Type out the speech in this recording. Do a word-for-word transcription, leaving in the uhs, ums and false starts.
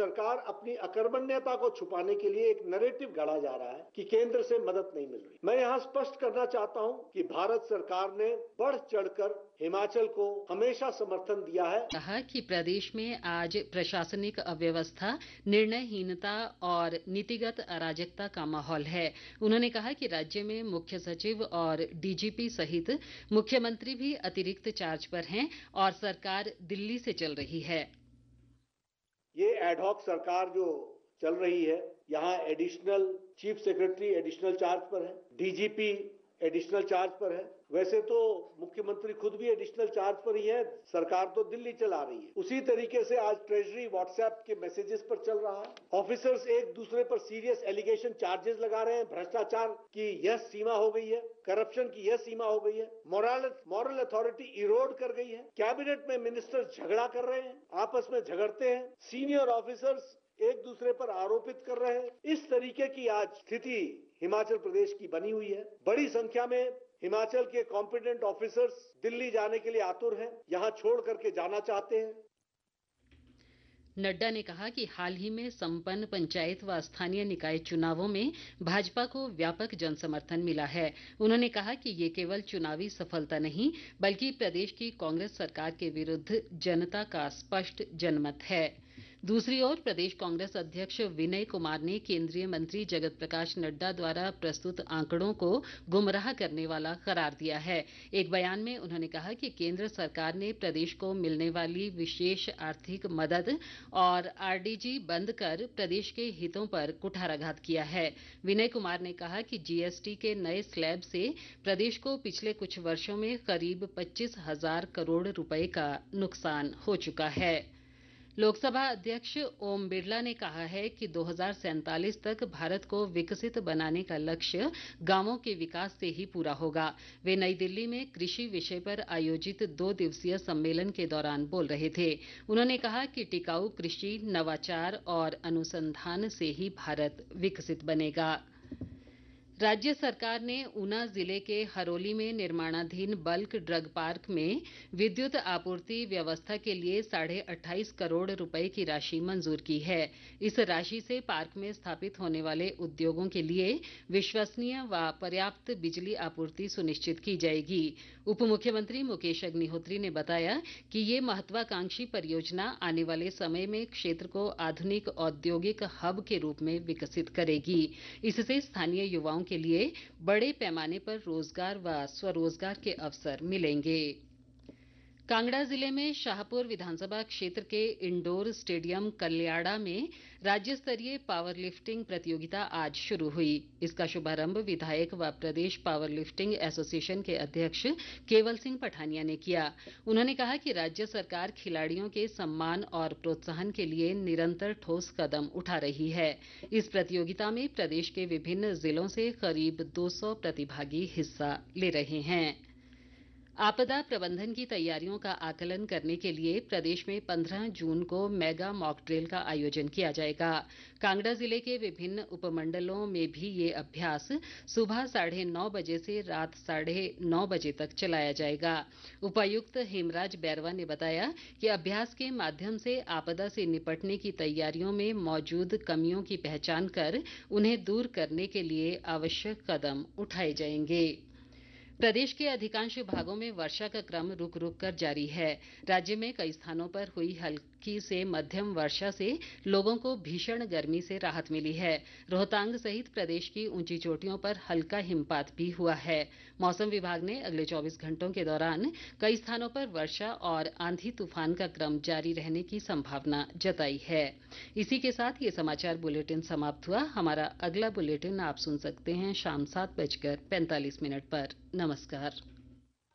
सरकार अपनी अकर्मण्यता को छुपाने के लिए एक नैरेटिव गढ़ा जा रहा है कि केंद्र से मदद नहीं मिल रही। मैं यहाँ स्पष्ट करना चाहता हूँ कि भारत सरकार ने बढ़ चढ़कर हिमाचल को हमेशा समर्थन दिया है। कहा कि प्रदेश में आज प्रशासनिक अव्यवस्था, निर्णयहीनता और नीतिगत अराजकता का माहौल है। उन्होंने कहा कि राज्य में मुख्य सचिव और डीजीपी सहित मुख्यमंत्री भी अतिरिक्त चार्ज पर हैं और सरकार दिल्ली से चल रही है। ये एडहॉक सरकार जो चल रही है, यहाँ additional chief secretary additional charge पर है, डीजीपी एडिशनल चार्ज पर है। वैसे तो मुख्यमंत्री खुद भी एडिशनल चार्ज पर ही है, सरकार तो दिल्ली चला रही है। उसी तरीके से आज ट्रेजरी व्हाट्सएप के मैसेजेस पर चल रहा है। ऑफिसर्स एक दूसरे पर सीरियस एलिगेशन चार्जेस लगा रहे हैं। भ्रष्टाचार की यह सीमा हो गई है, करप्शन की यह सीमा हो गई है, मॉरल मॉरल अथॉरिटी इरोड कर गई है। कैबिनेट में मिनिस्टर झगड़ा कर रहे हैं, आपस में झगड़ते हैं, सीनियर ऑफिसर्स एक दूसरे पर आरोपित कर रहे हैं। इस तरीके की आज स्थिति हिमाचल प्रदेश की बनी हुई है। बड़ी संख्या में हिमाचल के कॉम्पिटेंट ऑफिसर्स दिल्ली जाने के लिए आतुर हैं, यहां छोड़ करके जाना चाहते हैं। नड्डा ने कहा कि हाल ही में संपन्न पंचायत व स्थानीय निकाय चुनावों में भाजपा को व्यापक जनसमर्थन मिला है। उन्होंने कहा कि ये केवल चुनावी सफलता नहीं, बल्कि प्रदेश की कांग्रेस सरकार के विरुद्ध जनता का स्पष्ट जनमत है। दूसरी ओर प्रदेश कांग्रेस अध्यक्ष विनय कुमार ने केंद्रीय मंत्री जगत प्रकाश नड्डा द्वारा प्रस्तुत आंकड़ों को गुमराह करने वाला करार दिया है। एक बयान में उन्होंने कहा कि केंद्र सरकार ने प्रदेश को मिलने वाली विशेष आर्थिक मदद और आरडीजी बंद कर प्रदेश के हितों पर कुठाराघात किया है। विनय कुमार ने कहा कि जीएसटी के नए स्लैब से प्रदेश को पिछले कुछ वर्षों में करीब पच्चीस हजार करोड़ रुपए का नुकसान हो चुका है। लोकसभा अध्यक्ष ओम बिरला ने कहा है कि दो हज़ार सैंतालीस तक भारत को विकसित बनाने का लक्ष्य गांवों के विकास से ही पूरा होगा। वे नई दिल्ली में कृषि विषय पर आयोजित दो दिवसीय सम्मेलन के दौरान बोल रहे थे। उन्होंने कहा कि टिकाऊ कृषि, नवाचार और अनुसंधान से ही भारत विकसित बनेगा। राज्य सरकार ने ऊना जिले के हरोली में निर्माणाधीन बल्क ड्रग पार्क में विद्युत आपूर्ति व्यवस्था के लिए साढ़े अट्ठाईस करोड़ रुपए की राशि मंजूर की है। इस राशि से पार्क में स्थापित होने वाले उद्योगों के लिए विश्वसनीय व पर्याप्त बिजली आपूर्ति सुनिश्चित की जाएगी। उप मुख्यमंत्री मुकेश अग्निहोत्री ने बताया कि ये महत्वाकांक्षी परियोजना आने वाले समय में क्षेत्र को आधुनिक औद्योगिक हब के रूप में विकसित करेगी। इससे स्थानीय युवाओं के लिए बड़े पैमाने पर रोजगार व स्वरोजगार के अवसर मिलेंगे। कांगड़ा जिले में शाहपुर विधानसभा क्षेत्र के इंडोर स्टेडियम कल्याड़ा में राज्य स्तरीय पावर लिफ्टिंग प्रतियोगिता आज शुरू हुई। इसका शुभारंभ विधायक व प्रदेश पावर लिफ्टिंग एसोसिएशन के अध्यक्ष केवल सिंह पठानिया ने किया। उन्होंने कहा कि राज्य सरकार खिलाड़ियों के सम्मान और प्रोत्साहन के लिए निरंतर ठोस कदम उठा रही है। इस प्रतियोगिता में प्रदेश के विभिन्न जिलों से करीब दो सौ प्रतिभागी हिस्सा ले रहे हैं। आपदा प्रबंधन की तैयारियों का आकलन करने के लिए प्रदेश में पंद्रह जून को मेगा मॉक ड्रिल का आयोजन किया जाएगा। कांगड़ा जिले के विभिन्न उपमंडलों में भी ये अभ्यास सुबह साढ़े नौ बजे से रात साढ़े नौ बजे तक चलाया जाएगा। उपायुक्त हेमराज बैरवा ने बताया कि अभ्यास के माध्यम से आपदा से निपटने की तैयारियों में मौजूद कमियों की पहचान कर उन्हें दूर करने के लिए आवश्यक कदम उठाए जाएंगे। प्रदेश के अधिकांश भागों में वर्षा का क्रम रुक रुक कर जारी है। राज्य में कई स्थानों पर हुई हल्की से मध्यम वर्षा से लोगों को भीषण गर्मी से राहत मिली है। रोहतांग सहित प्रदेश की ऊंची चोटियों पर हल्का हिमपात भी हुआ है। मौसम विभाग ने अगले चौबीस घंटों के दौरान कई स्थानों पर वर्षा और आंधी तूफान का क्रम जारी रहने की संभावना जताई है। इसी के साथ ये समाचार बुलेटिन समाप्त हुआ। हमारा अगला बुलेटिन आप सुन सकते हैं शाम सात बजकर पैंतालीस मिनट पर। नमस्कार।